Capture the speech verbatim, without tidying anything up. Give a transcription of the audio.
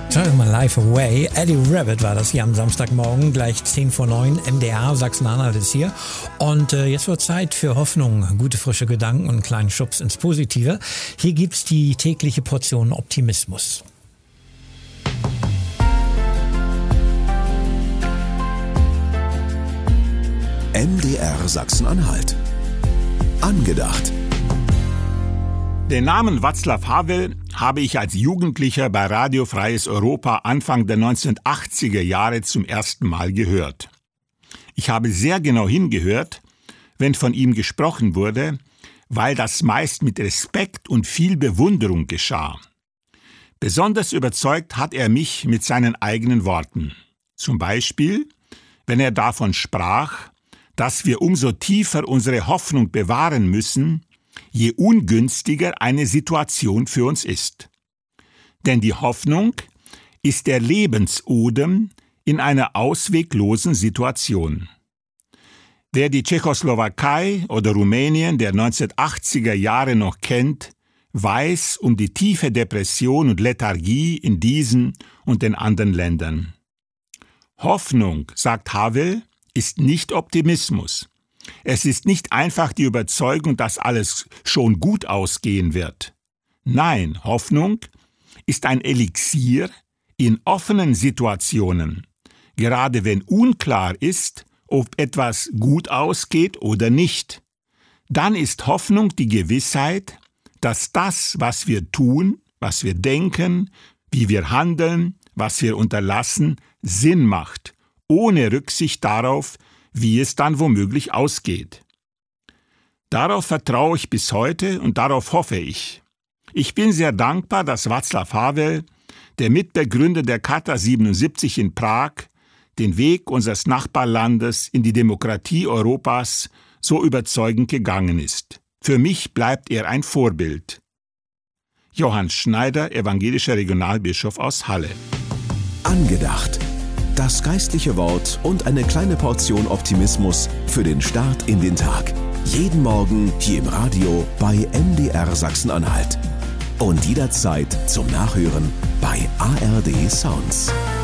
Turn My Life Away. Eddie Rabbitt war das hier am Samstagmorgen, gleich zehn vor neun. M D R Sachsen-Anhalt ist hier. Und äh, jetzt wird Zeit für Hoffnung, gute frische Gedanken und einen kleinen Schubs ins Positive. Hier gibt's die tägliche Portion Optimismus. M D R Sachsen-Anhalt. Angedacht. Den Namen Václav Havel habe ich als Jugendlicher bei Radio Freies Europa Anfang der neunzehnhundertachtziger Jahre zum ersten Mal gehört. Ich habe sehr genau hingehört, wenn von ihm gesprochen wurde, weil das meist mit Respekt und viel Bewunderung geschah. Besonders überzeugt hat er mich mit seinen eigenen Worten. Zum Beispiel, wenn er davon sprach, dass wir umso tiefer unsere Hoffnung bewahren müssen, je ungünstiger eine Situation für uns ist. Denn die Hoffnung ist der Lebensodem in einer ausweglosen Situation. Wer die Tschechoslowakei oder Rumänien der neunzehnhundertachtziger Jahre noch kennt, weiß um die tiefe Depression und Lethargie in diesen und den anderen Ländern. Hoffnung, sagt Havel, ist nicht Optimismus. Es ist nicht einfach die Überzeugung, dass alles schon gut ausgehen wird. Nein, Hoffnung ist ein Elixier in offenen Situationen, gerade wenn unklar ist, ob etwas gut ausgeht oder nicht. Dann ist Hoffnung die Gewissheit, dass das, was wir tun, was wir denken, wie wir handeln, was wir unterlassen, Sinn macht, ohne Rücksicht darauf, wie es dann womöglich ausgeht. Darauf vertraue ich bis heute und darauf hoffe ich. Ich bin sehr dankbar, dass Václav Havel, der Mitbegründer der Charta siebenundsiebzig in Prag, den Weg unseres Nachbarlandes in die Demokratie Europas so überzeugend gegangen ist. Für mich bleibt er ein Vorbild. Johann Schneider, evangelischer Regionalbischof aus Halle. Angedacht. Das geistliche Wort und eine kleine Portion Optimismus für den Start in den Tag. Jeden Morgen hier im Radio bei M D R Sachsen-Anhalt. Und jederzeit zum Nachhören bei A R D Sounds.